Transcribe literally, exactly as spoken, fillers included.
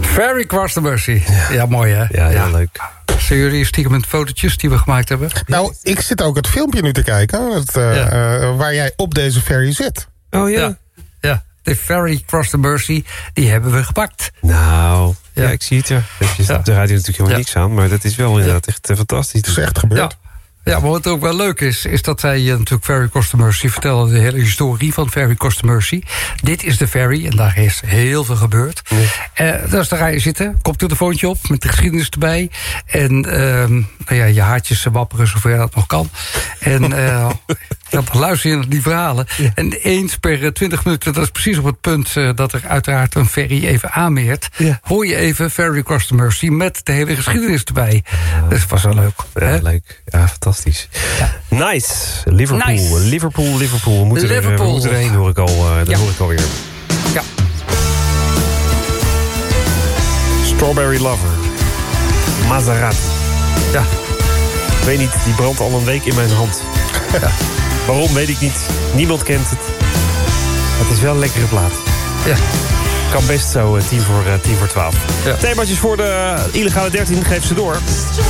Ferry Cross the Mersey. Ja, ja mooi hè? Ja, heel ja. leuk. Zijn jullie stiekem met fotootjes die we gemaakt hebben? Nou, ik zit ook het filmpje nu te kijken. Het, uh, ja. uh, waar jij op deze ferry zit. Oh ja? Ja, ja. De Ferry Cross the Mersey, die hebben we gepakt. Nou, ja, ja ik zie het ja. Daar ja. Daar gaat natuurlijk helemaal ja. niks aan. Maar dat is wel inderdaad ja. echt uh, fantastisch. Het is echt gebeurd. Ja. Ja, maar wat ook wel leuk is, is dat zij uh, natuurlijk Ferry Cross the Mersey vertellen de hele historie van Ferry Cross the Mersey. Dit is de ferry en daar is heel veel gebeurd. Nee. Uh, dus daar ga je zitten, koptelefoontje op met de geschiedenis erbij. En uh, nou ja, je haartjes wapperen zover dat nog kan. En uh, dan luister je naar die verhalen. Ja. En eens per twintig minuten, dat is precies op het punt uh, dat er uiteraard een ferry even aanmeert. Ja. Hoor je even Ferry Cross the Mersey met de hele geschiedenis erbij. Ja. Dus dat was wel leuk. Ja, hè? Leuk. Ja, fantastisch. Ja. Nice. Liverpool, nice. Liverpool, Liverpool. We moeten, Liverpool. Er, we moeten erheen, hoor ik, al, uh, dat ja. hoor ik alweer. Ja. Strawberry Lover. Maserati. Ja. Ik weet niet, die brandt al een week in mijn hand. Ja. Waarom, weet ik niet. Niemand kent het. Het is wel een lekkere plaat. Ja. Kan best zo uh, tien voor, uh, tien voor twaalf. Ja. Themaatjes voor de uh, illegale dertien, geef ze door.